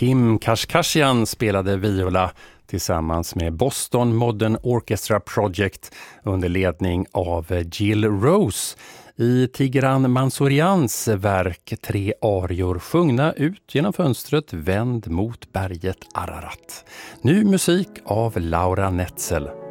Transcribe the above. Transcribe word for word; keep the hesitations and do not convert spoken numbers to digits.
Kim Kashkashian spelade viola tillsammans med Boston Modern Orchestra Project under ledning av Jill Rose i Tigran Mansourians verk Tre arior sjungna ut genom fönstret vänd mot berget Ararat. Nu musik av Laura Netzel.